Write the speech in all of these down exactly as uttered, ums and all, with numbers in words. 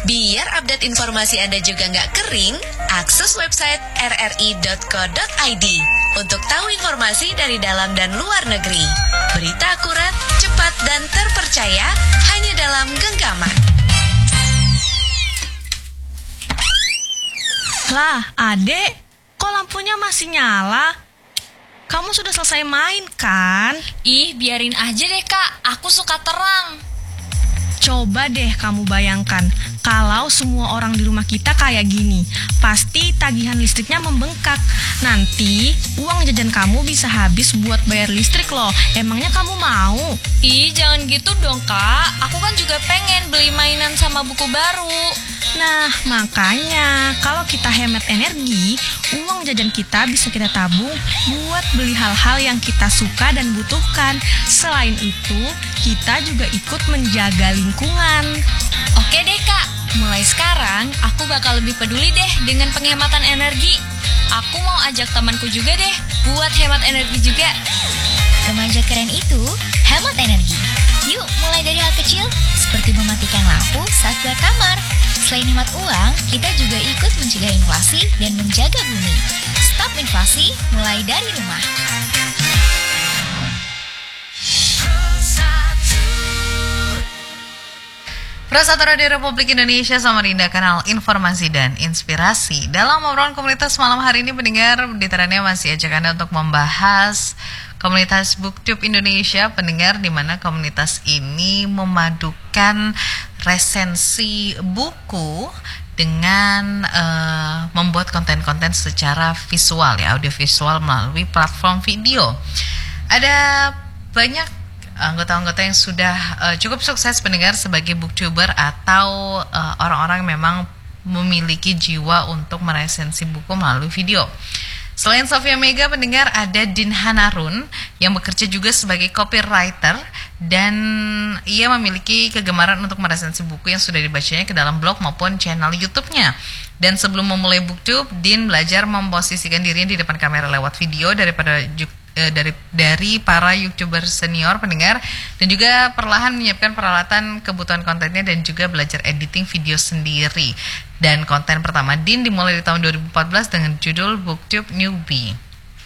Biar update informasi Anda juga nggak kering, akses website r r i dot co dot i d untuk tahu informasi dari dalam dan luar negeri. Berita akurat, cepat, dan terpercaya hanya dalam genggaman. Lah, Adek, kok lampunya masih nyala? Kamu sudah selesai main, kan? Ih, biarin aja deh, Kak. Aku suka terang. Coba deh kamu bayangkan, kalau semua orang di rumah kita kayak gini, pasti tagihan listriknya membengkak. Nanti uang jajan kamu bisa habis buat bayar listrik loh. Emangnya kamu mau? Ih, jangan gitu dong, Kak. Aku kan juga pengen beli mainan sama buku baru. Nah, makanya kalau kita hemat energi, uang jajan kita bisa kita tabung buat beli hal-hal yang kita suka dan butuhkan. Selain itu, kita juga ikut menjaga lingkungan. Oke deh, Kak. Mulai sekarang, aku bakal lebih peduli deh dengan penghematan energi. Aku mau ajak temanku juga deh buat hemat energi juga. Remaja keren itu hemat energi. Yuk mulai dari hal kecil seperti mematikan lampu saat keluar kamar. Selain hemat uang, kita juga ikut mencegah inflasi dan menjaga bumi. Stop inflasi mulai dari rumah. Prasata Radio Republik Indonesia Samarinda, kanal informasi dan inspirasi. Dalam obrolan komunitas malam hari ini, pendengar, diterannya masih ajak Anda untuk membahas komunitas BookTube Indonesia, pendengar, di mana komunitas ini memadukan resensi buku dengan uh, membuat konten-konten secara visual, ya, audiovisual melalui platform video. Ada banyak anggota-anggota yang sudah uh, cukup sukses, pendengar, sebagai booktuber atau uh, orang-orang yang memang memiliki jiwa untuk meresensi buku melalui video. Selain Sofia Mega, pendengar, ada Din Hanarun yang bekerja juga sebagai copywriter dan ia memiliki kegemaran untuk meresensi buku yang sudah dibacanya ke dalam blog maupun channel YouTube-nya. Dan sebelum memulai BookTube, Din belajar memposisikan dirinya di depan kamera lewat video daripada dari dari para YouTuber senior, pendengar, dan juga perlahan menyiapkan peralatan kebutuhan kontennya dan juga belajar editing video sendiri. Dan konten pertama Din dimulai di tahun dua ribu empat belas dengan judul BookTube Newbie.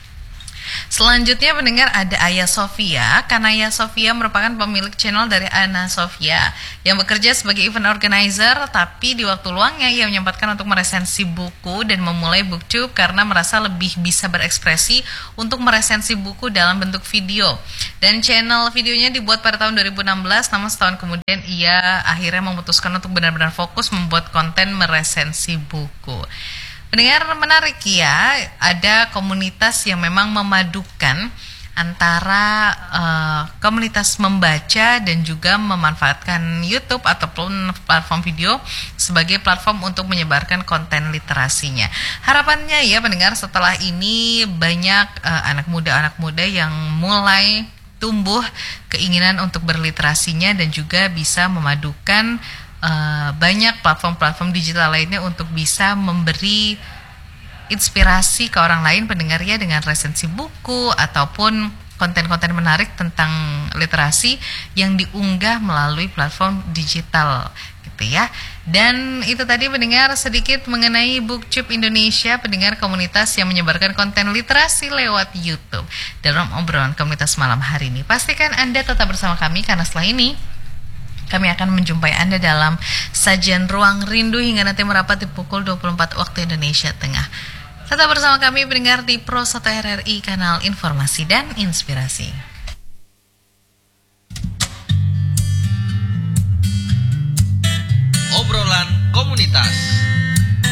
Selanjutnya, pendengar, ada Aya Sofia. Kanaya Sofia merupakan pemilik channel dari Ana Sofia yang bekerja sebagai event organizer, tapi di waktu luangnya ia menyempatkan untuk meresensi buku dan memulai BookTube karena merasa lebih bisa berekspresi untuk meresensi buku dalam bentuk video. Dan channel videonya dibuat pada tahun dua ribu enam belas, namun setahun kemudian ia akhirnya memutuskan untuk benar-benar fokus membuat konten meresensi buku. Pendengar, menarik ya, ada komunitas yang memang memadukan antara uh, komunitas membaca dan juga memanfaatkan YouTube ataupun platform video sebagai platform untuk menyebarkan konten literasinya. Harapannya ya, pendengar, setelah ini banyak uh, anak muda-anak muda yang mulai tumbuh keinginan untuk berliterasinya dan juga bisa memadukan Uh, banyak platform-platform digital lainnya untuk bisa memberi inspirasi ke orang lain, pendengar, ya, dengan resensi buku ataupun konten-konten menarik tentang literasi yang diunggah melalui platform digital, gitu ya. Dan itu tadi, pendengar, sedikit mengenai BookTube Indonesia, pendengar, komunitas yang menyebarkan konten literasi lewat YouTube. Dalam obrolan komunitas malam hari ini, pastikan Anda tetap bersama kami karena setelah ini kami akan menjumpai Anda dalam sajian Ruang Rindu hingga nanti merapat di pukul dua puluh empat waktu Indonesia Tengah. Tetap bersama kami, pendengar, di Pro satu R R I, kanal informasi dan inspirasi. Obrolan komunitas.